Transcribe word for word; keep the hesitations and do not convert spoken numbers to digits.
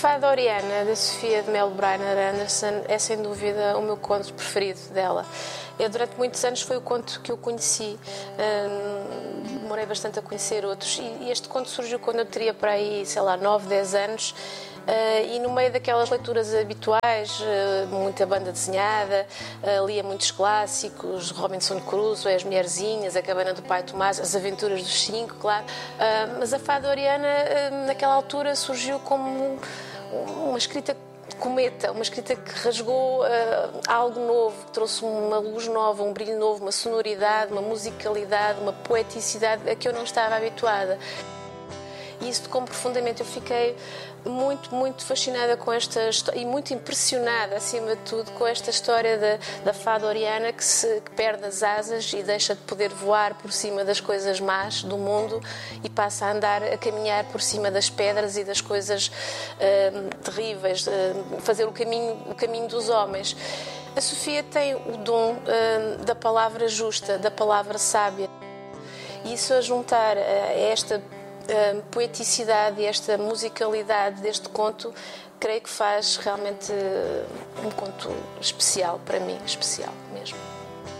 Fada Oriana, da Sofia de Mello Briner Anderson, é sem dúvida o meu conto preferido dela. Eu, durante muitos anos, foi o conto que eu conheci. Hum, demorei bastante a conhecer outros. E este conto surgiu quando eu teria para aí, sei lá, nove, dez anos. Uh, e no meio daquelas leituras habituais, uh, muita banda desenhada, uh, lia muitos clássicos, Robinson Crusoe, As Mulherzinhas, A Cabana do Pai Tomás, As Aventuras dos Cinco, claro. Uh, mas a Fada Oriana, uh, naquela altura, surgiu como uma escrita cometa, uma escrita que rasgou uh, algo novo, que trouxe uma luz nova, um brilho novo, uma sonoridade, uma musicalidade, uma poeticidade a que eu não estava habituada. E isso tocou-me profundamente. Eu fiquei muito, muito fascinada com esta história e muito impressionada, acima de tudo, com esta história da, da Fada Oriana que, se, que perde as asas e deixa de poder voar por cima das coisas más do mundo e passa a andar, a caminhar por cima das pedras e das coisas uh, terríveis, uh, fazer o caminho, o caminho dos homens. A Sofia tem o dom uh, da palavra justa, da palavra sábia. E isso a juntar a esta a poeticidade e esta musicalidade deste conto, creio que faz realmente um conto especial para mim, especial mesmo.